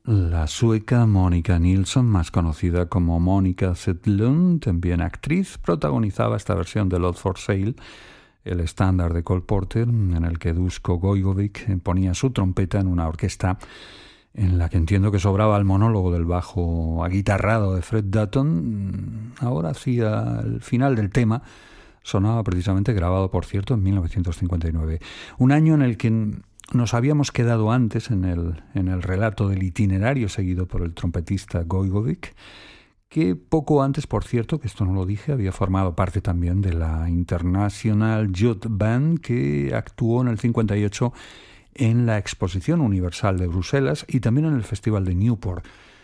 La sueca Monica Nilsson, más conocida como Monica Zetterlund, también actriz, protagonizaba esta versión de Love for Sale, el estándar de Cole Porter, en el que Duško Gojković ponía su trompeta en una orquesta en la que entiendo que sobraba el monólogo del bajo aguitarrado de Fred Dutton. Ahora hacia el final del tema sonaba precisamente, grabado por cierto en 1959, un año en el que nos habíamos quedado antes en el relato del itinerario seguido por el trompetista Gojković, que poco antes, por cierto, que esto no lo dije, había formado parte también de la International Youth Band, que actuó en el 58 en la Exposición Universal de Bruselas y también en el Festival de Newport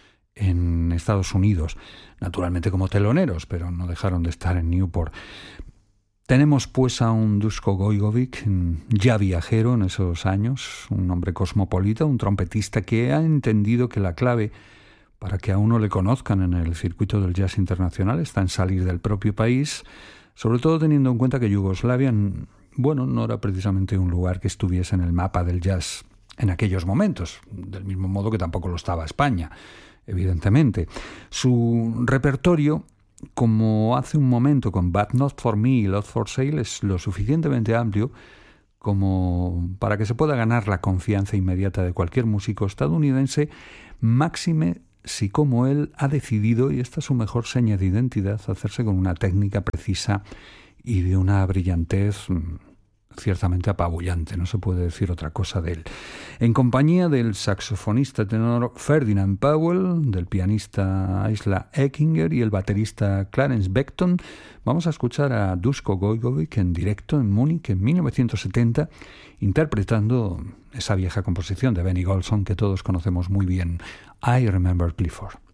en Estados Unidos, naturalmente como teloneros, pero no dejaron de estar en Newport. Tenemos pues a un Duško Gojković ya viajero en esos años, un hombre cosmopolita, un trompetista que ha entendido que la clave para que a uno le conozcan en el circuito del jazz internacional está en salir del propio país, sobre todo teniendo en cuenta que Yugoslavia, bueno, no era precisamente un lugar que estuviese en el mapa del jazz en aquellos momentos, del mismo modo que tampoco lo estaba España, evidentemente. Su repertorio, como hace un momento con But Not For Me y Love For Sale, es lo suficientemente amplio como para que se pueda ganar la confianza inmediata de cualquier músico estadounidense, máxime si como él ha decidido, y esta es su mejor seña de identidad, hacerse con una técnica precisa y de una brillantez ciertamente apabullante, no se puede decir otra cosa de él. En compañía del saxofonista tenor Ferdinand Powell, del pianista Isla Eckinger y el baterista Clarence Beckton, vamos a escuchar a Duško Gojković en directo en Múnich en 1970, interpretando esa vieja composición de Benny Golson que todos conocemos muy bien, I Remember Clifford.